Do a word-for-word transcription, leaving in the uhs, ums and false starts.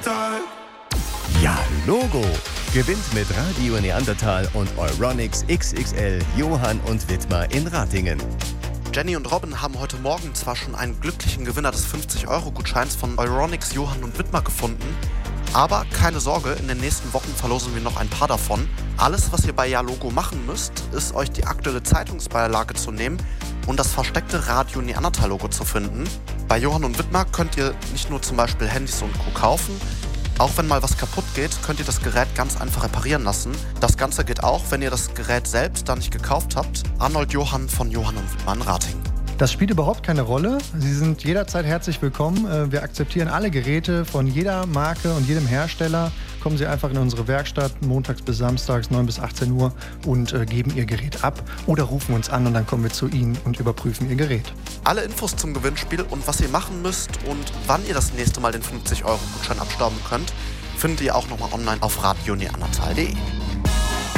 Neandertal. Ja, Logo. Gewinnt mit Radio Neandertal und Euronics X X L Johann und Wittmar in Ratingen. Jenny und Robin haben heute Morgen zwar schon einen glücklichen Gewinner des fünfzig-Euro-Gutscheins von Euronics Johann und Wittmar gefunden, aber keine Sorge, in den nächsten Wochen verlosen wir noch ein paar davon. Alles, was ihr bei Ja Logo machen müsst, ist euch die aktuelle Zeitungsbeilage zu nehmen und das versteckte Radio Neandertal-Logo zu finden. Bei Johann und Wittmar könnt ihr nicht nur zum Beispiel Handys und Co. kaufen, auch wenn mal was kaputt geht, könnt ihr das Gerät ganz einfach reparieren lassen. Das Ganze geht auch, wenn ihr das Gerät selbst da nicht gekauft habt. Arnold Johann von Johann und Wittmar in Ratingen. Das spielt überhaupt keine Rolle. Sie sind jederzeit herzlich willkommen. Wir akzeptieren alle Geräte von jeder Marke und jedem Hersteller. Kommen Sie einfach in unsere Werkstatt montags bis samstags neun bis achtzehn Uhr und äh, geben Ihr Gerät ab oder rufen uns an und dann kommen wir zu Ihnen und überprüfen Ihr Gerät. Alle Infos zum Gewinnspiel und was ihr machen müsst und wann ihr das nächste Mal den fünfzig-Euro-Gutschein abstauben könnt, findet ihr auch nochmal online auf radio neandertal punkt de.